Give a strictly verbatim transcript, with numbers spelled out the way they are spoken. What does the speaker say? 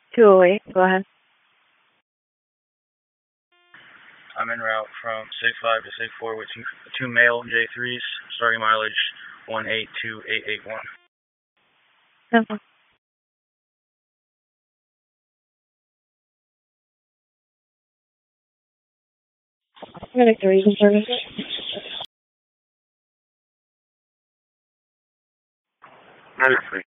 two oh eight, go ahead. I'm en route from six five to six four with two, two male J threes, starting mileage one eight two eight eight one. Simple. Medic to Region Service. Medic three.